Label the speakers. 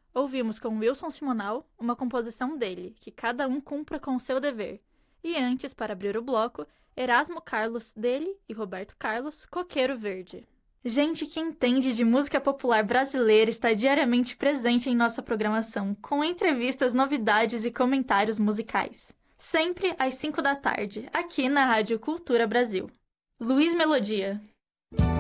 Speaker 1: Ouvimos com Wilson Simonal uma composição dele, Que Cada Um Cumpra com o Seu Dever. E antes, para abrir o bloco, Erasmo Carlos, dele e Roberto Carlos, Coqueiro Verde. Gente que entende de música popular brasileira está diariamente presente em nossa programação, com entrevistas, novidades e comentários musicais. Sempre às 5 da tarde, aqui na Rádio Cultura Brasil. Luiz Melodia.